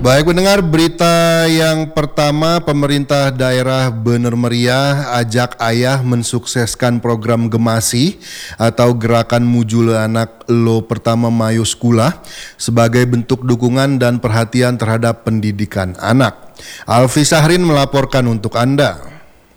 Baik pendengar, berita yang pertama, pemerintah daerah Bener Meriah ajak ayah mensukseskan program Gemasi atau Gerakan Mujul Anak Lo Pertama Mayo Sekolah sebagai bentuk dukungan dan perhatian terhadap pendidikan anak. Alfi Sahrin melaporkan untuk Anda.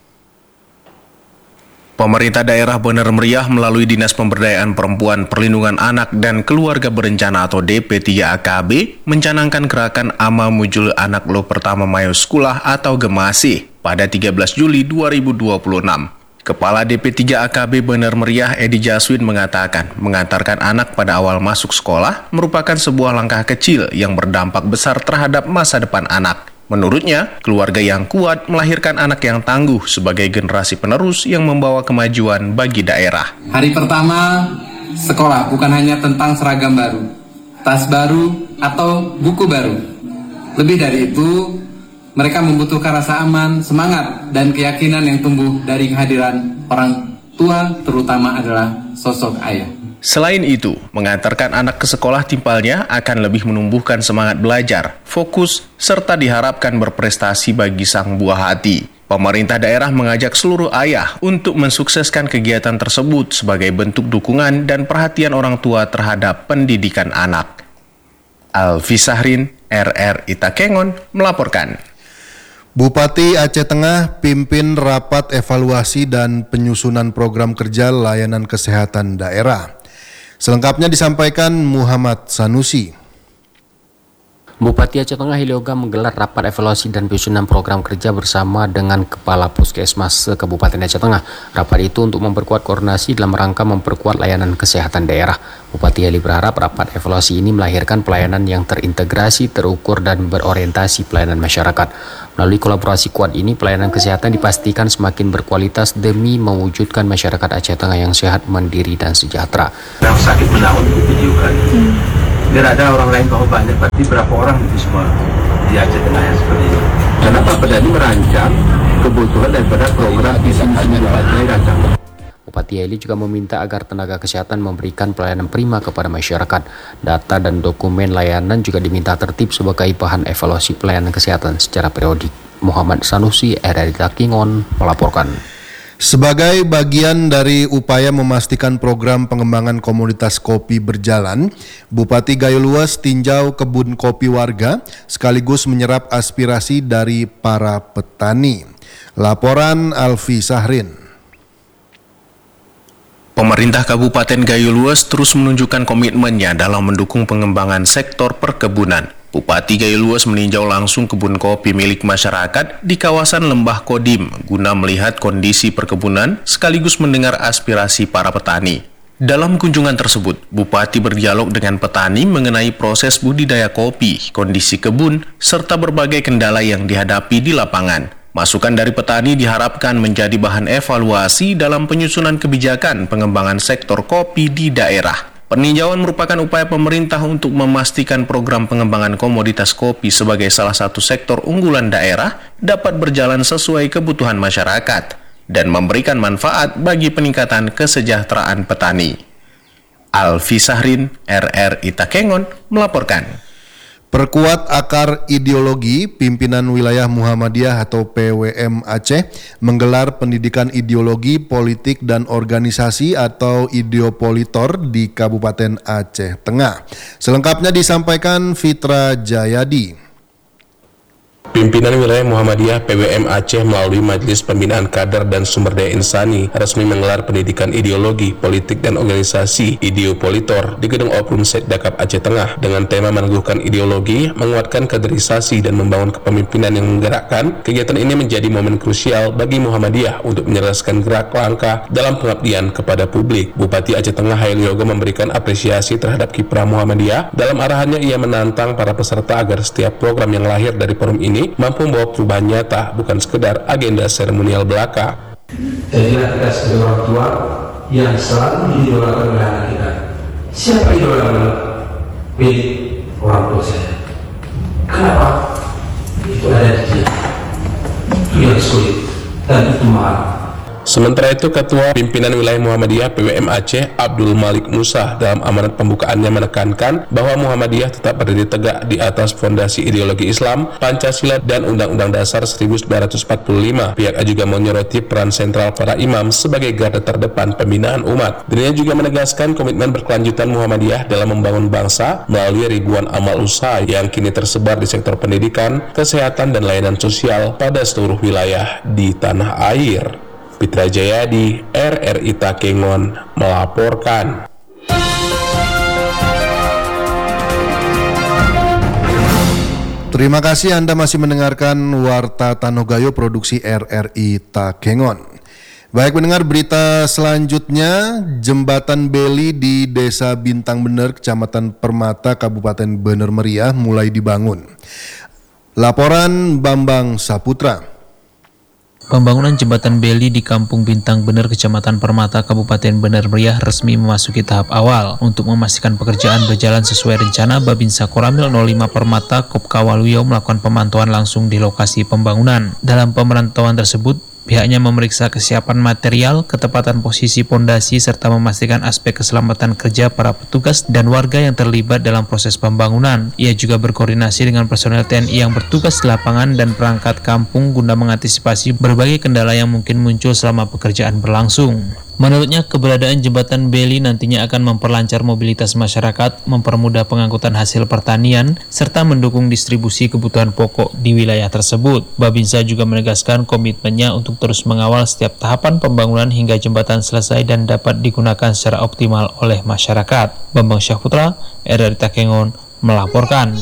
Pemerintah daerah Bener Meriah melalui Dinas Pemberdayaan Perempuan, Perlindungan Anak dan Keluarga Berencana atau DP3AKB mencanangkan gerakan Ama Mujul Anak Lo Pertama Mayo Sekolah atau Gemasi pada 13 Juli 2026. Kepala DP3AKB Bener Meriah Edi Jaswin mengatakan, mengantarkan anak pada awal masuk sekolah merupakan sebuah langkah kecil yang berdampak besar terhadap masa depan anak. Menurutnya, keluarga yang kuat melahirkan anak yang tangguh sebagai generasi penerus yang membawa kemajuan bagi daerah. Hari pertama sekolah bukan hanya tentang seragam baru, tas baru, atau buku baru. Lebih dari itu, mereka membutuhkan rasa aman, semangat, dan keyakinan yang tumbuh dari kehadiran orang tua, terutama adalah sosok ayah. Selain itu, mengantarkan anak ke sekolah timpalnya akan lebih menumbuhkan semangat belajar, fokus, serta diharapkan berprestasi bagi sang buah hati. Pemerintah daerah mengajak seluruh ayah untuk mensukseskan kegiatan tersebut sebagai bentuk dukungan dan perhatian orang tua terhadap pendidikan anak. Alfi Sahrin, RRI Takengon, melaporkan. Bupati Aceh Tengah pimpin rapat evaluasi dan penyusunan program kerja layanan kesehatan daerah. Selengkapnya disampaikan Muhammad Sanusi. Bupati Aceh Tengah Helioga menggelar rapat evaluasi dan penyusunan program kerja bersama dengan Kepala Puskesmas Kabupaten Aceh Tengah. Rapat itu untuk memperkuat koordinasi dalam rangka memperkuat layanan kesehatan daerah. Bupati Heli berharap rapat evaluasi ini melahirkan pelayanan yang terintegrasi, terukur, dan berorientasi pelayanan masyarakat. Melalui kolaborasi kuat ini, pelayanan kesehatan dipastikan semakin berkualitas demi mewujudkan masyarakat Aceh Tengah yang sehat, mandiri, dan sejahtera. Yang sakit menaun ditujukan. Biar ada orang lain kalau banyak, berarti berapa orang itu semua di Aceh Tengah yang seperti itu. Karena Pak Pedani merancang kebutuhan daripada program visi misi dirancang. Bupati Heli juga meminta agar tenaga kesehatan memberikan pelayanan prima kepada masyarakat. Data dan dokumen layanan juga diminta tertib sebagai bahan evaluasi pelayanan kesehatan secara periodik. Muhammad Sanusi, RRI Takengon, melaporkan. Sebagai bagian dari upaya memastikan program pengembangan komoditas kopi berjalan, Bupati Gayo Luas tinjau kebun kopi warga sekaligus menyerap aspirasi dari para petani. Laporan Alfi Sahrin. Pemerintah Kabupaten Gayo Luas terus menunjukkan komitmennya dalam mendukung pengembangan sektor perkebunan. Bupati Gayo Luas meninjau langsung kebun kopi milik masyarakat di kawasan Lembah Kodim guna melihat kondisi perkebunan sekaligus mendengar aspirasi para petani. Dalam kunjungan tersebut, Bupati berdialog dengan petani mengenai proses budidaya kopi, kondisi kebun, serta berbagai kendala yang dihadapi di lapangan. Masukan dari petani diharapkan menjadi bahan evaluasi dalam penyusunan kebijakan pengembangan sektor kopi di daerah. Peninjauan merupakan upaya pemerintah untuk memastikan program pengembangan komoditas kopi sebagai salah satu sektor unggulan daerah dapat berjalan sesuai kebutuhan masyarakat dan memberikan manfaat bagi peningkatan kesejahteraan petani. Alfi Sahrin, RRI Takengon, melaporkan. Perkuat akar ideologi, pimpinan wilayah Muhammadiyah atau PWM Aceh menggelar pendidikan ideologi, politik, dan organisasi atau Ideopolitor di Kabupaten Aceh Tengah. Selengkapnya disampaikan Fitra Jayadi. Pimpinan wilayah Muhammadiyah PWM Aceh melalui Majelis Pembinaan Kader dan Sumber Daya Insani resmi menggelar pendidikan ideologi, politik, dan organisasi Ideopolitor di Gedung Oprum Setdakap Aceh Tengah dengan tema meneguhkan ideologi, menguatkan kaderisasi, dan membangun kepemimpinan yang menggerakkan. Kegiatan ini menjadi momen krusial bagi Muhammadiyah untuk menyelesaikan gerak langkah dalam pengabdian kepada publik. Bupati Aceh Tengah Hailioga memberikan apresiasi terhadap kiprah Muhammadiyah. Dalam arahannya ia menantang para peserta agar setiap program yang lahir dari forum ini mampu membawa perubahan nyata, bukan sekedar agenda seremonial belaka. Jadilah kita sebagai orang tua yang selalu diidolakan oleh anak kita. Siapa idola milik orang tua saya? Kenapa? Itu ada di dia. Itu yang sulit dan itu mahal. Sementara itu, Ketua Pimpinan Wilayah Muhammadiyah PWM Aceh, Abdul Malik Musa, dalam amanat pembukaannya menekankan bahwa Muhammadiyah tetap berdiri tegak di atas fondasi ideologi Islam, Pancasila, dan Undang-Undang Dasar 1945. Pihaknya juga menyoroti peran sentral para imam sebagai garda terdepan pembinaan umat. Dirinya juga menegaskan komitmen berkelanjutan Muhammadiyah dalam membangun bangsa melalui ribuan amal usaha yang kini tersebar di sektor pendidikan, kesehatan, dan layanan sosial pada seluruh wilayah di tanah air. Pitra Jayadi, RRI Takengon, melaporkan. Terima kasih Anda masih mendengarkan Warta Tanogayo produksi RRI Takengon. Baik, mendengar berita selanjutnya, Jembatan Beli di Desa Bintang Bener, Kecamatan Permata, Kabupaten Bener Meriah mulai dibangun. Laporan Bambang Saputra. Pembangunan Jembatan Beli di Kampung Bintang Bener, Kecamatan Permata, Kabupaten Bener Meriah resmi memasuki tahap awal. Untuk memastikan pekerjaan berjalan sesuai rencana, Babinsa Koramil 05 Permata, Kopka Waluyo melakukan pemantauan langsung di lokasi pembangunan. Dalam pemantauan tersebut, pihaknya memeriksa kesiapan material, ketepatan posisi pondasi, serta memastikan aspek keselamatan kerja para petugas dan warga yang terlibat dalam proses pembangunan. Ia juga berkoordinasi dengan personel TNI yang bertugas di lapangan dan perangkat kampung guna mengantisipasi berbagai kendala yang mungkin muncul selama pekerjaan berlangsung. Menurutnya, keberadaan Jembatan Beli nantinya akan memperlancar mobilitas masyarakat, mempermudah pengangkutan hasil pertanian, serta mendukung distribusi kebutuhan pokok di wilayah tersebut. Babinsa juga menegaskan komitmennya untuk terus mengawal setiap tahapan pembangunan hingga jembatan selesai dan dapat digunakan secara optimal oleh masyarakat. Bambang Syahputra, RRI Takengon, melaporkan.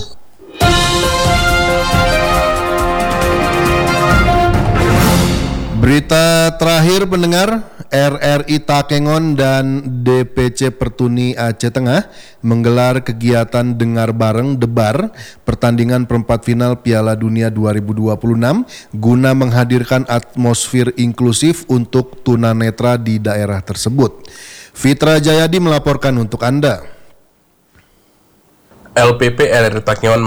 Berita terakhir pendengar, RRI Takengon dan DPC Pertuni Aceh Tengah menggelar kegiatan Dengar Bareng Debar pertandingan perempat final Piala Dunia 2026 guna menghadirkan atmosfer inklusif untuk tunanetra di daerah tersebut. Fitra Jayadi melaporkan untuk Anda. LPP RRI Takengon